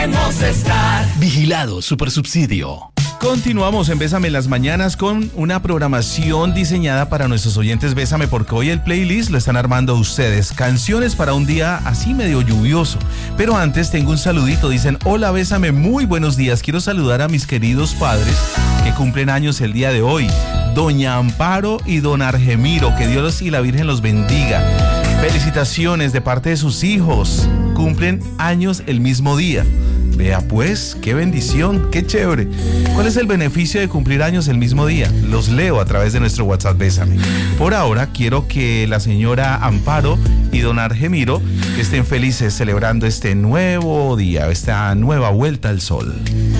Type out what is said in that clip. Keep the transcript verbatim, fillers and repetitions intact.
Queremos estar. Vigilado Supersubsidio. Continuamos en Bésame en las mañanas con una programación diseñada para nuestros oyentes Bésame, porque hoy el playlist lo están armando ustedes. Canciones para un día así medio lluvioso. Pero antes tengo un saludito. Dicen: hola Bésame, muy buenos días. Quiero saludar a mis queridos padres que cumplen años el día de hoy. Doña Amparo y don Argemiro. Que Dios y la Virgen los bendiga. Felicitaciones de parte de sus hijos. Cumplen años el mismo día. Vea pues, qué bendición, qué chévere. ¿Cuál es el beneficio de cumplir años el mismo día? Los leo a través de nuestro WhatsApp Bésame. Por ahora quiero que la señora Amparo y don Argemiro estén felices celebrando este nuevo día, esta nueva vuelta al sol.